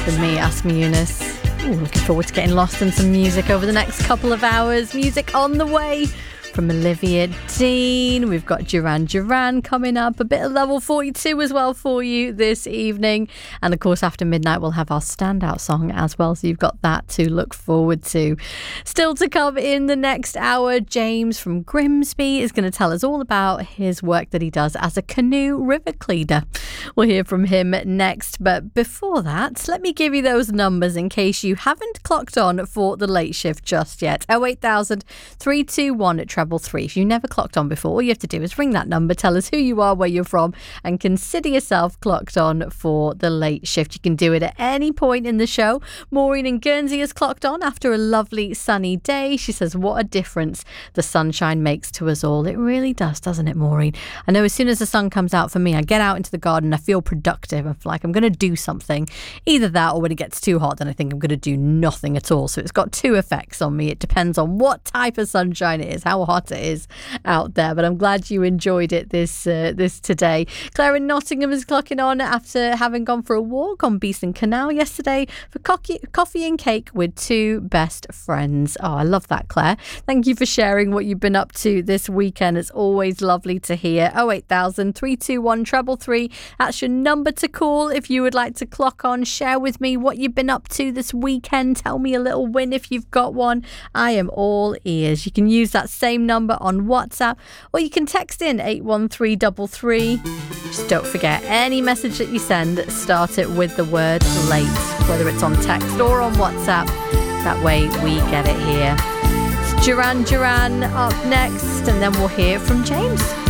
With me, Asma Yunus. Looking forward to getting lost in some music over the next couple of hours. Music on the way from Olivia Dean. We've got Duran Duran coming up. A bit of Level 42 as well for you this evening. And of course, after midnight, we'll have our standout song as well. So you've got that to look forward to. Still to come in the next hour, James from Grimsby is going to tell us all about his work that he does as a canoe river cleaner. We'll hear from him next. But before that, let me give you those numbers in case you haven't clocked on for the late shift just yet. 08000 321 at 333. If you never clocked on before, all you have to do is ring that number, tell us who you are, where you're from, and consider yourself clocked on for the late shift. You can do it at any point in the show. Maureen in Guernsey has clocked on after a lovely sunny day. She says, what a difference the sunshine makes to us all. It really does, doesn't it, Maureen? I know as soon as the sun comes out for me, I get out into the garden, I feel productive. I feel like I'm going to do something. Either that, or when it gets too hot, then I think I'm going to do nothing at all. So it's got two effects on me. It depends on what type of sunshine it is, how hot it is out there. But I'm glad you enjoyed it this today. Claire in Nottingham is clocking on after having gone for a walk on Beeson Canal yesterday for coffee and cake with two best friends. Oh, I love that, Claire. Thank you for sharing what you've been up to this weekend. It's always lovely to hear. 08000 321 333. That's your number to call if you would like to clock on. Share with me what you've been up to this weekend. Tell me a little win if you've got one. I am all ears. You can use that same number on WhatsApp, or you can text in 81333. Just don't forget, any message that you send, start it with the word late, whether it's on text or on WhatsApp. That way we get it here. It's Duran Duran up next, and then we'll hear from James.